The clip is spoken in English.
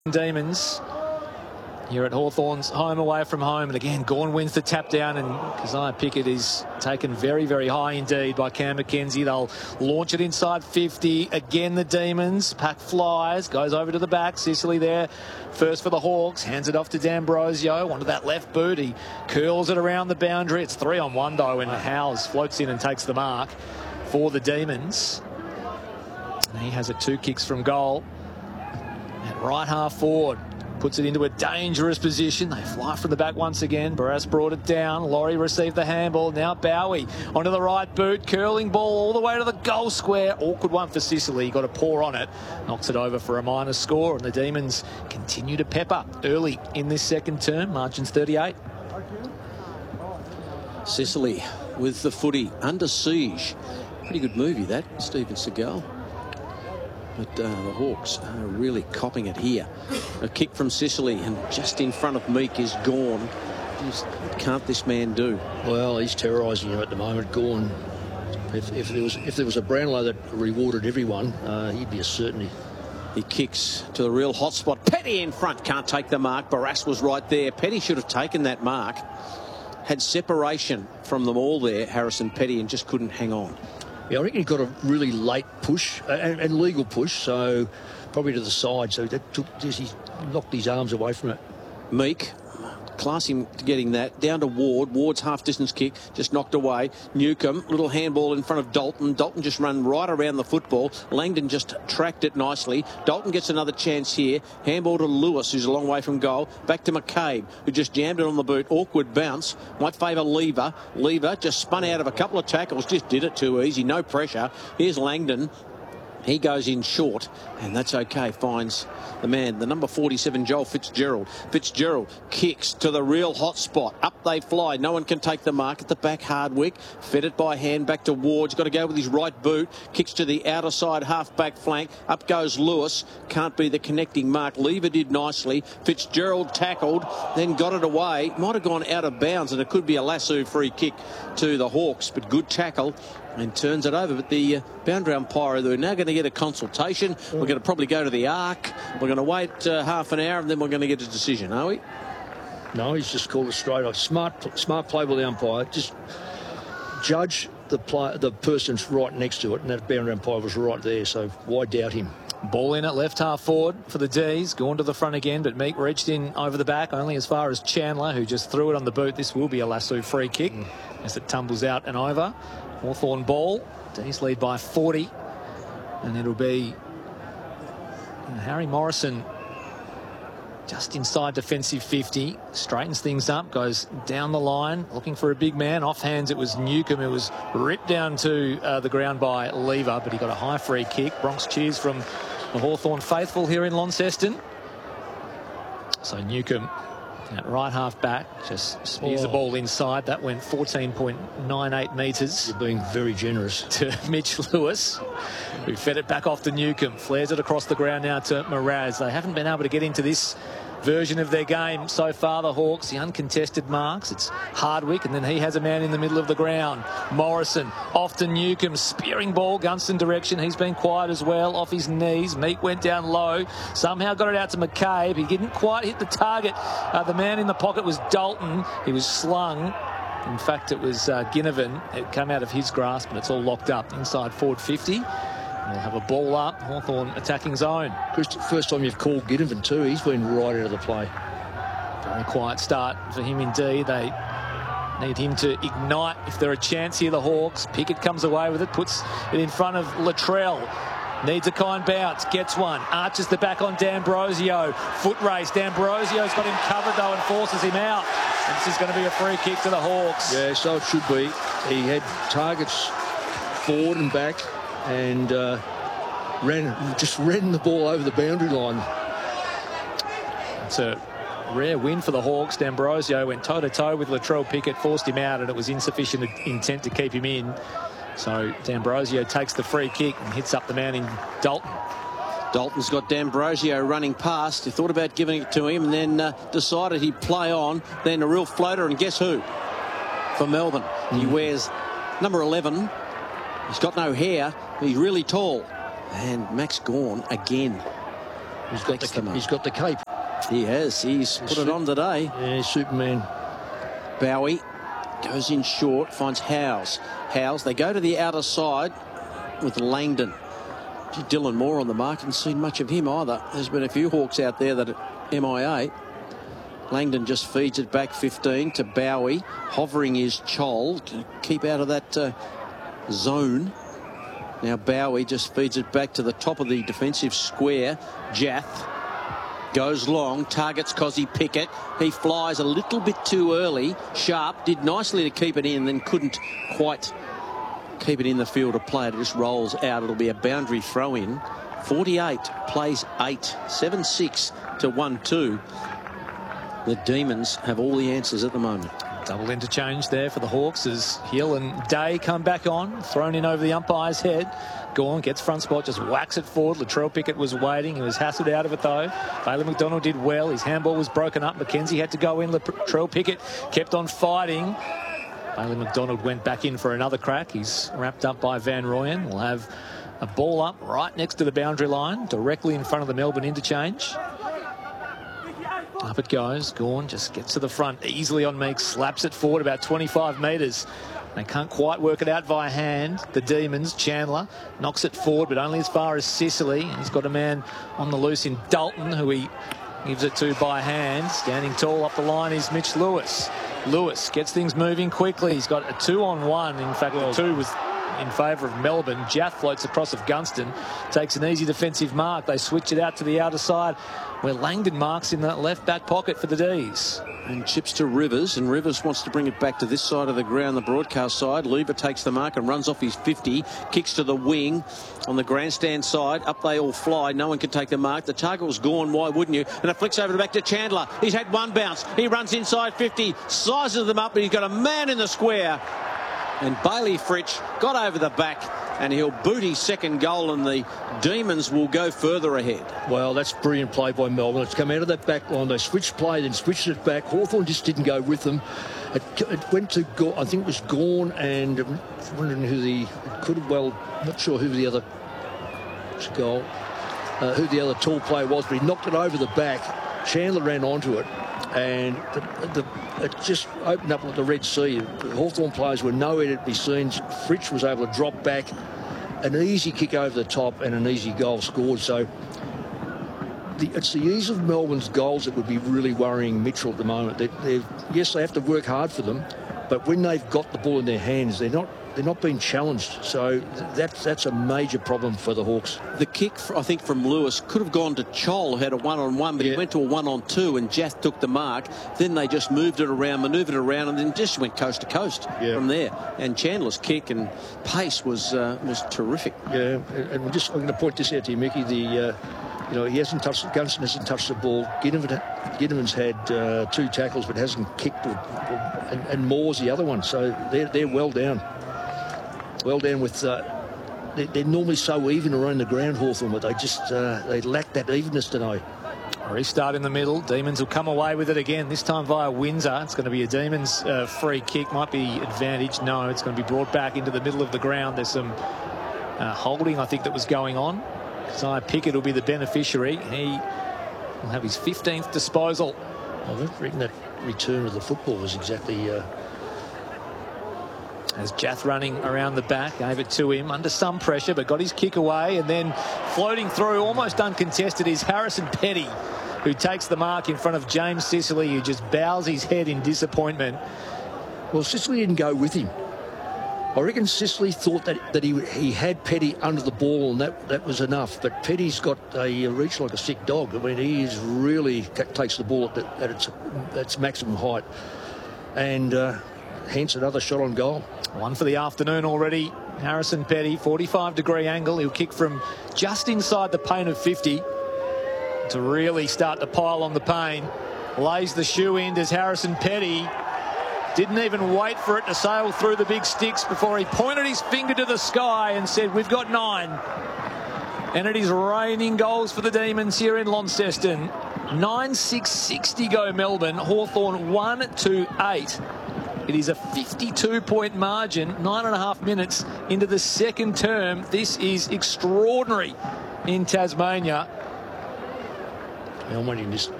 Demons here at Hawthorn's home away from home, and again Gawn wins the tap down, and Keziah Pickett is taken very, very high indeed by Cam Mackenzie. They'll launch it inside 50. Again the Demons, pack flies, goes over to the back. Sicily there first for the Hawks, hands it off to D'Ambrosio, onto that left boot, he curls it around the boundary. It's 3-on-1 though, and Howes floats in and takes the mark for the Demons. And he has it 2 kicks from goal. At right half forward, puts it into a dangerous position. They fly from the back once again. Barrass brought it down. Laurie received the handball. Now Bowie onto the right boot. Curling ball all the way to the goal square. Awkward one for Sicily. He got a paw on it. Knocks it over for a minor score. And the Demons continue to pepper early in this second term. Margin's 38. Sicily with the footy under siege. Pretty good movie that, Steven Seagal. But the Hawks are really copping it here. A kick from Sicily, and just in front of Meek is Gawn. Just, what can't this man do? Well, he's terrorising him at the moment. Gawn, if there was a Brownlow that rewarded everyone, he'd be a certainty. He kicks to the real hot spot. Petty in front, can't take the mark. Barrass was right there. Petty should have taken that mark. Had separation from them all there, Harrison Petty, and just couldn't hang on. Yeah, I reckon he got a really late push, and legal push, so probably to the side. So that he knocked his arms away from it. Meek, class him to getting that. Down to Ward. Ward's half-distance kick, just knocked away. Newcomb, little handball in front of Dalton. Dalton just run right around the football. Langdon just tracked it nicely. Dalton gets another chance here. Handball to Lewis, who's a long way from goal. Back to McCabe, who just jammed it on the boot. Awkward bounce. Might favour Lever. Lever just spun out of a couple of tackles. Just did it too easy. No pressure. Here's Langdon. He goes in short, and that's okay. Finds the man, the number 47, Joel Fitzgerald. Fitzgerald kicks to the real hot spot. Up they fly. No one can take the mark at the back. Hardwick fed it by hand back to Ward. He's got to go with his right boot. Kicks to the outer side half-back flank. Up goes Lewis. Can't be the connecting mark. Lever did nicely. Fitzgerald tackled, then got it away. Might have gone out of bounds, and it could be a lasso free kick to the Hawks, but good tackle. And turns it over. But the boundary umpire, they're now going to get a consultation. We're going to probably go to the arc. We're going to wait half an hour, and then we're going to get a decision, are we? No, he's just called it straight off. Smart play by the umpire. Just judge the person's right next to it, and that boundary umpire was right there, so why doubt him? Ball in at left half forward for the D's. Gone to the front again, but Meek reached in over the back only as far as Chandler, who just threw it on the boot. This will be a lasso free kick as it tumbles out and over. Hawthorn ball. D's lead by 40. And it'll be Harry Morrison just inside defensive 50. Straightens things up, goes down the line, looking for a big man. Off hands, it was Newcomb who was ripped down to the ground by Lever, but he got a high free kick. Bronx cheers from the Hawthorn faithful here in Launceston. So Newcomb at right half back, just spears the ball inside. That went 14.98 metres. You're being very generous. To Mitch Lewis, who fed it back off to Newcomb. Flares it across the ground now to Mraz. They haven't been able to get into this version of their game so far, the Hawks. The uncontested marks, it's Hardwick, and then he has a man in the middle of the ground. Morrison off to Newcomb, spearing ball Gunston direction. He's been quiet as well, off his knees. Meek went down low, somehow got it out to McCabe. He didn't quite hit the target. The man in the pocket was Dalton. He was slung. In fact, it was Ginnivan. It came out of his grasp, and it's all locked up inside forward 50. We'll have a ball up. Hawthorn attacking zone. First time you've called Ginnivan too. He's been right out of the play. Very quiet start for him indeed. They need him to ignite if they're a chance here, the Hawks. Pickett comes away with it, puts it in front of Latrell. Needs a kind bounce, gets one. Arches the back on D'Ambrosio. Foot race. D'Ambrosio's got him covered though and forces him out. And this is going to be a free kick to the Hawks. Yeah, so it should be. He had targets forward and back, and ran the ball over the boundary line. It's a rare win for the Hawks. D'Ambrosio went toe-to-toe with Latrell Pickett, forced him out, and it was insufficient intent to keep him in. So D'Ambrosio takes the free kick and hits up the man in Dalton. Dalton's got D'Ambrosio running past. He thought about giving it to him, and then decided he'd play on. Then a real floater, and guess who? For Melbourne. He wears number 11. He's got no hair. He's really tall. And Max Gawn again. He's got the cape. He has. He's put it on today. Yeah, Superman. Bowie goes in short, finds Howes. They go to the outer side with Langdon. Gee, Dylan Moore on the mark. Haven't seen much of him either. There's been a few Hawks out there that are MIA. Langdon just feeds it back 15 to Bowie. Hovering is Chol to keep out of that zone. Now Bowie just feeds it back to the top of the defensive square. Jath goes long, targets Cozzy Pickett. He flies a little bit too early. Sharp did nicely to keep it in, then couldn't quite keep it in the field of play. It just rolls out. It'll be a boundary throw in. 48 plays 8, 7-6 to 1-2. The Demons have all the answers at the moment. Double interchange there for the Hawks as Hill and Day come back on. Thrown in over the umpire's head. Gawn gets front spot, just whacks it forward. Latrell Pickett was waiting. He was hassled out of it though. Bailey McDonald did well. His handball was broken up. Mackenzie had to go in. Latrell Pickett kept on fighting. Bailey McDonald went back in for another crack. He's wrapped up by Van Rooyen. We'll have a ball up right next to the boundary line, directly in front of the Melbourne interchange. Up it goes. Gawn just gets to the front easily on Meeks, slaps it forward about 25 metres. They can't quite work it out via hand. The Demons, Chandler, knocks it forward, but only as far as Sicily. And he's got a man on the loose in Dalton, who he gives it to by hand. Standing tall up the line is Mitch Lewis. Lewis gets things moving quickly. He's got a 2-on-1. In fact, the 2 was in favour of Melbourne. Jath floats across of Gunston, takes an easy defensive mark. They switch it out to the outer side, where Langdon marks in that left back pocket for the D's. And chips to Rivers, and Rivers wants to bring it back to this side of the ground, the broadcast side. Lever takes the mark and runs off his 50, kicks to the wing on the grandstand side. Up they all fly. No one can take the mark. The target was gone. Why wouldn't you? And it flicks over back to Chandler. He's had one bounce. He runs inside 50, sizes them up, but he's got a man in the square. And Bailey Fritsch got over the back, and he'll boot his second goal, and the Demons will go further ahead. Well, that's brilliant play by Melbourne. It's come out of that back line. They switched play, then switched it back. Hawthorn just didn't go with them. It went to, I think it was Gawn, and I'm wondering who the, not sure who the other goal, who the other tall player was, but he knocked it over the back. Chandler ran onto it, and it just opened up like the Red Sea. The Hawthorn players were nowhere to be seen. Fritsch was able to drop back, an easy kick over the top, and an easy goal scored. So it's the ease of Melbourne's goals that would be really worrying Mitchell at the moment. Yes, they have to work hard for them, but when they've got the ball in their hands, they're not being challenged. So that's a major problem for the Hawks. The kick, I think, from Lewis could have gone to Chol, who had a 1-on-1, but he went to a 1-on-2, and Jath took the mark. Then they just moved it around, manoeuvred it around, and then just went coast to coast from there. And Chandler's kick and pace was terrific. Yeah, and I'm going to point this out to you, Mickey. He hasn't touched, Gunston hasn't touched the ball. Ginnivan's had 2 tackles, but hasn't kicked, and Moore's the other one. So they're well down. Well down with, they're normally so even around the ground, Hawthorn, but they lack that evenness tonight. Restart in the middle. Demons will come away with it again, this time via Windsor. It's going to be a Demons free kick. Might be advantage. No, it's going to be brought back into the middle of the ground. There's some holding, I think, that was going on. Isaiah Pickett will be the beneficiary. He will have his 15th disposal. I don't reckon that return of the football was exactly... As Jath running around the back, gave it to him under some pressure, but got his kick away, and then floating through, almost uncontested, is Harrison Petty, who takes the mark in front of James Sicily, who just bows his head in disappointment. Well, Sicily didn't go with him. I reckon Sicily thought that he had Petty under the ball, and that was enough. But Petty's got a reach like a sick dog. I mean, he is really takes the ball at its maximum height, and hence another shot on goal. One for the afternoon already. Harrison Petty, 45-degree angle. He'll kick from just inside the paint of 50 to really start to pile on the pain. Lays the shoe in as Harrison Petty. Didn't even wait for it to sail through the big sticks before he pointed his finger to the sky and said, "We've got 9. And it is raining goals for the Demons here in Launceston. 9-6-60 go Melbourne. Hawthorn 1-8. It is a 52-point margin, 9.5 minutes into the second term. This is extraordinary in Tasmania. I'm wanting this